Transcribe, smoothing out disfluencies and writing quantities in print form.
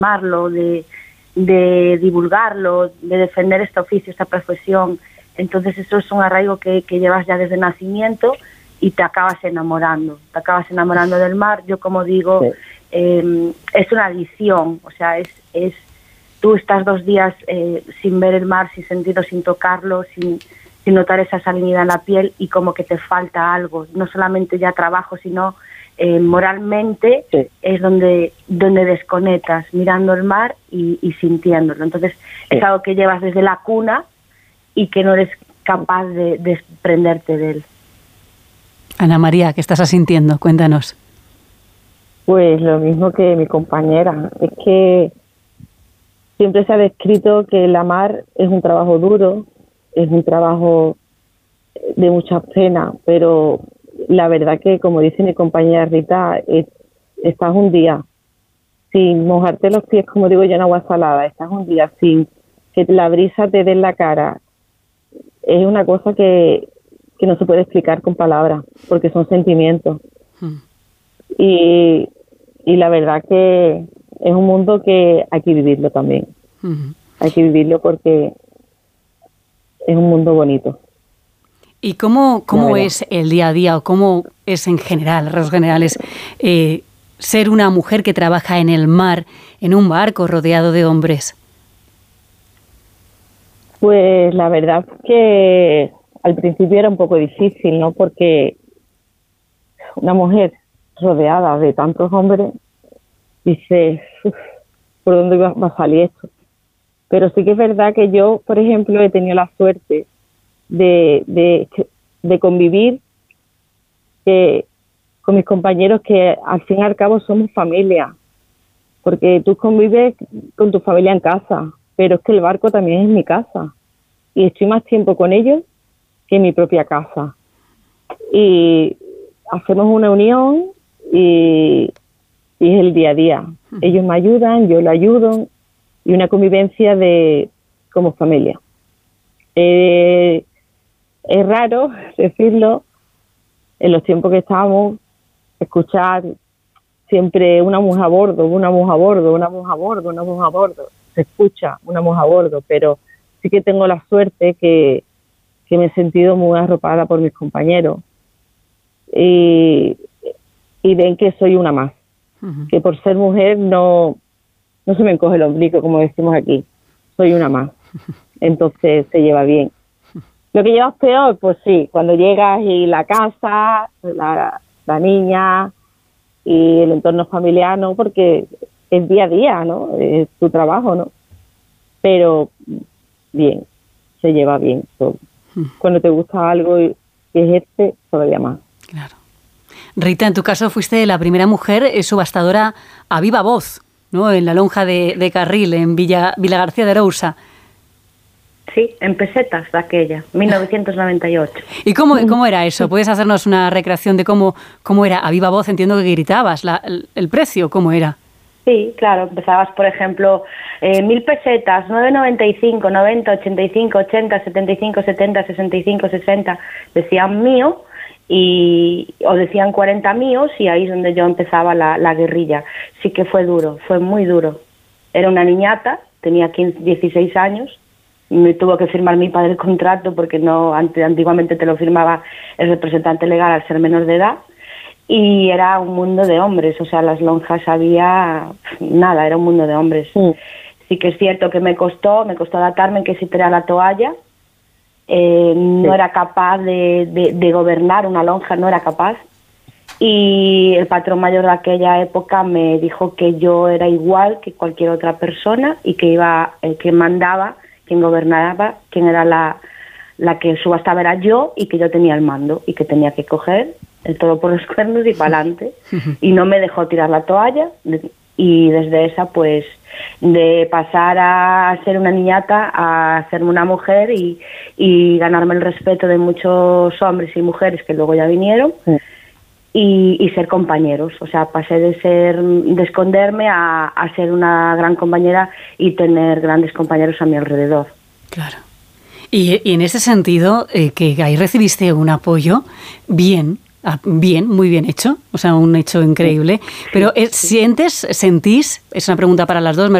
llamarlo, de divulgarlo, de defender este oficio, esta profesión. Entonces eso es un arraigo que llevas ya desde nacimiento y te acabas enamorando del mar. Yo, como digo, es una adicción, o sea, es tú estás 2 días sin ver el mar, sin sentirlo, sin tocarlo, sin notar esa salinidad en la piel, y como que te falta algo, no solamente ya trabajo, sino moralmente es donde desconectas, mirando el mar y sintiéndolo. Entonces es algo que llevas desde la cuna y que no eres capaz de desprenderte de él. Ana María, ¿qué estás asintiendo? Cuéntanos. Pues lo mismo que mi compañera, es que siempre se ha descrito que la mar es un trabajo duro, es un trabajo de mucha pena, pero la verdad que, como dice mi compañera Rita, estás un día sin mojarte los pies, como digo yo, en agua salada, estás un día sin que la brisa te dé en la cara. Es una cosa que no se puede explicar con palabras, porque son sentimientos. Y la verdad que es un mundo que hay que vivirlo también. Hay que vivirlo porque es un mundo bonito. ¿Y cómo es el día a día, o cómo es en general, en rasgos generales, ser una mujer que trabaja en el mar, en un barco rodeado de hombres? Pues la verdad que al principio era un poco difícil, ¿no? Porque una mujer rodeada de tantos hombres, dice, ¿por dónde va a salir esto? Pero sí que es verdad que yo, por ejemplo, he tenido la suerte de convivir con mis compañeros, que al fin y al cabo somos familia, porque tú convives con tu familia en casa, pero es que el barco también es mi casa y estoy más tiempo con ellos que en mi propia casa, y hacemos una unión y es el día a día. Ellos me ayudan, yo lo ayudo, y una convivencia como familia. Es raro decirlo, en los tiempos que estamos, escuchar siempre una mujer a bordo, una mujer a bordo, una mujer a bordo, una mujer a bordo. Se escucha una mujer a bordo, pero sí que tengo la suerte que me he sentido muy arropada por mis compañeros. Y ven que soy una más. Que por ser mujer no se me encoge el ombligo, como decimos aquí. Soy una más. Entonces se lleva bien. Lo que llevas peor, pues sí, cuando llegas y la casa, la niña y el entorno familiar, ¿no? Porque es día a día, ¿no? Es tu trabajo, ¿no? Pero bien, se lleva bien todo. Cuando te gusta algo y ejerce, todavía más. Claro. Rita, en tu caso fuiste la primera mujer subastadora a viva voz, ¿no? En la lonja de Carril, en Villa García de Arousa. Sí, en pesetas de aquella, 1998. ¿Y cómo era eso? ¿Puedes hacernos una recreación de cómo era a viva voz? Entiendo que gritabas. ¿El precio cómo era? Sí, claro. Empezabas, por ejemplo, 1.000 pesetas, 9,95, 90, 85, 80, 75, 70, 65, 60. Decían mío, o decían 40 míos, y ahí es donde yo empezaba la guerrilla. Sí que fue duro, fue muy duro. Era una niñata, tenía 16 años. Me tuvo que firmar mi padre el contrato, porque no antiguamente te lo firmaba el representante legal al ser menor de edad, y era un mundo de hombres, o sea, las lonjas había nada, era un mundo de hombres. Sí que es cierto que me costó adaptarme, en que si tenía la toalla, no era capaz de gobernar una lonja, no era capaz, y el patrón mayor de aquella época me dijo que yo era igual que cualquier otra persona, y que que mandaba, quien gobernaba, quien era la que subastaba era yo, y que yo tenía el mando y que tenía que coger el toro por los cuernos y para adelante. Y no me dejó tirar la toalla, y desde esa, pues, de pasar a ser una niñata a hacerme una mujer y ganarme el respeto de muchos hombres y mujeres que luego ya vinieron, y ser compañeros. O sea, pasé de esconderme a ser una gran compañera y tener grandes compañeros a mi alrededor. Claro. Y en ese sentido, que ahí recibiste un apoyo, bien, Bien, muy bien hecho, o sea, un hecho increíble. Pero sentís, es una pregunta para las dos, me